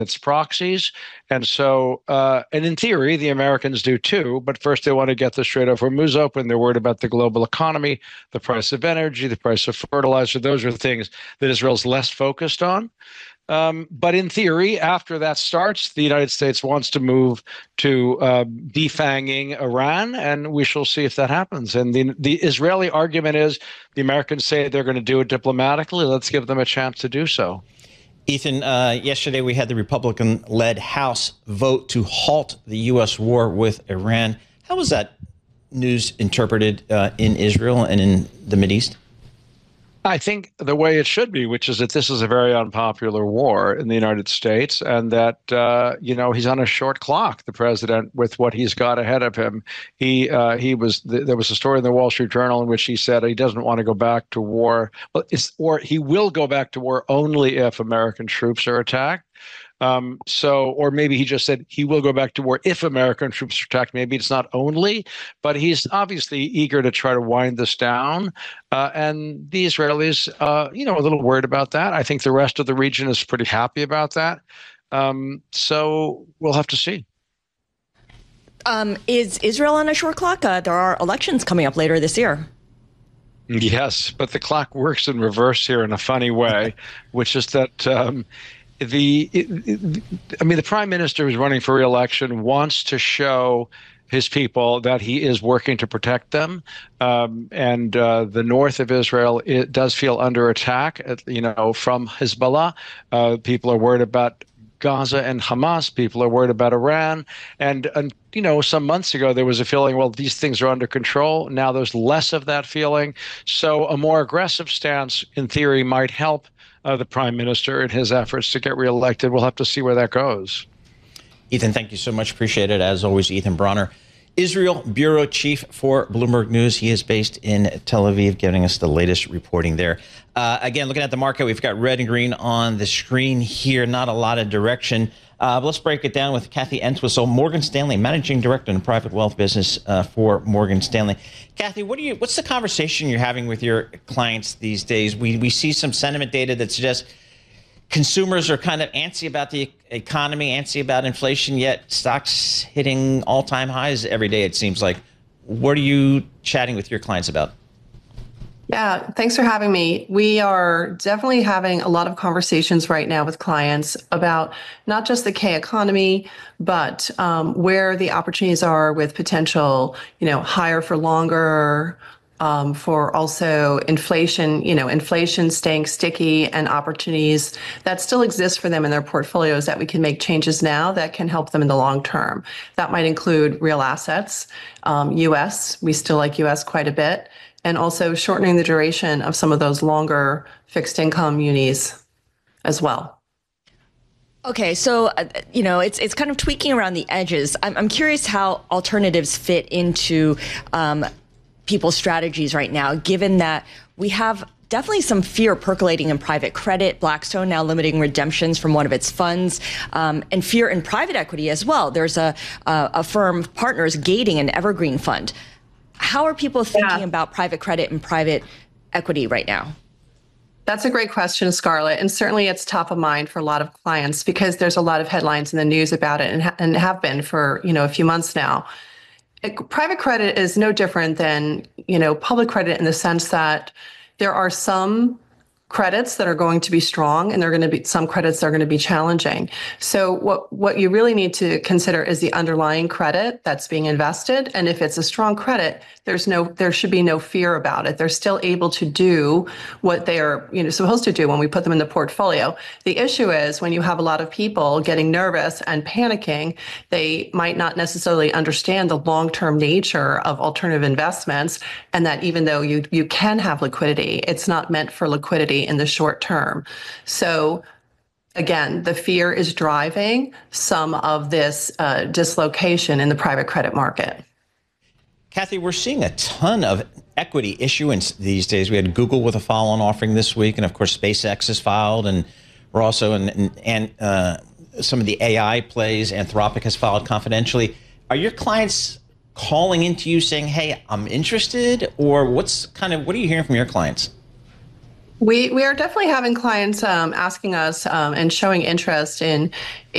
its proxies. And so, and in theory, the Americans do too. But first, they want to get the Strait of Hormuz open. They're worried about the global economy, the price of energy, the price of fertilizer. Those are things that Israel's less focused on. But in theory, after that starts, the United States wants to move to defanging Iran, and we shall see if that happens. And the Israeli argument is the Americans say they're going to do it diplomatically. Let's give them a chance to do so. Ethan, yesterday we had the Republican-led House vote to halt the U.S. war with Iran. How was that news interpreted in Israel and in the Mideast? I think the way it should be, which is that this is a very unpopular war in the United States, and that he's on a short clock, the president, with what he's got ahead of him. There was a story in the Wall Street Journal in which he said he doesn't want to go back to war, or he will go back to war only if American troops are attacked. Or maybe he just said he will go back to war if American troops are attacked. Maybe it's not only, but he's obviously eager to try to wind this down. And the Israelis, a little worried about that. I think the rest of the region is pretty happy about that. So we'll have to see. Is Israel on a short clock? There are elections coming up later this year. Yes, but the clock works in reverse here in a funny way, which is that the prime minister who's running for re-election wants to show his people that he is working to protect them. And the north of Israel, it does feel under attack, from Hezbollah. People are worried about Gaza and Hamas. People are worried about Iran. And some months ago, there was a feeling, well, these things are under control. Now there's less of that feeling. So a more aggressive stance, in theory, might help the prime minister in his efforts to get reelected. We'll have to see where that goes. Ethan, thank you so much. Appreciate it. As always, Ethan Bronner, Israel bureau chief for Bloomberg News. He is based in Tel Aviv, giving us the latest reporting there. Again, looking at the market, we've got red and green on the screen here. Not a lot of direction. But let's break it down with Kathy Entwistle, Morgan Stanley, managing director in the private wealth business for Morgan Stanley. Kathy, what's the conversation you're having with your clients these days? We see some sentiment data that suggests consumers are kind of antsy about the economy, antsy about inflation, yet stocks hitting all-time highs every day, it seems like. What are you chatting with your clients about? Yeah, thanks for having me. We are definitely having a lot of conversations right now with clients about not just the K economy, but where the opportunities are with potential, higher for longer, for also inflation, inflation staying sticky, and opportunities that still exist for them in their portfolios that we can make changes now that can help them in the long term. That might include real assets, U.S. We still like U.S. quite a bit. And also shortening the duration of some of those longer fixed income munis as well. Okay, so, it's kind of tweaking around the edges. I'm curious how alternatives fit into people's strategies right now, given that we have definitely some fear percolating in private credit, Blackstone now limiting redemptions from one of its funds, and fear in private equity as well. There's a firm, Partners, gating an evergreen fund. How are people thinking about private credit and private equity right now? That's a great question, Scarlett. And certainly it's top of mind for a lot of clients because there's a lot of headlines in the news about it and have been for, a few months now. Private credit is no different than, public credit in the sense that there are some credits that are going to be strong and there are going to be some credits that are going to be challenging. So what you really need to consider is the underlying credit that's being invested. And if it's a strong credit, there should be no fear about it. They're still able to do what they are, supposed to do when we put them in the portfolio. The issue is when you have a lot of people getting nervous and panicking, they might not necessarily understand the long-term nature of alternative investments, and that even though you can have liquidity, it's not meant for liquidity in the short term. So again, the fear is driving some of this dislocation in the private credit market. Kathy, we're seeing a ton of equity issuance these days. We had Google with a follow-on offering this week, and of course SpaceX has filed, and we're also and some of the AI plays, Anthropic has filed confidentially. Are your clients calling into you saying, hey, I'm interested, or what are you hearing from your clients? We are definitely having clients asking us and showing interest in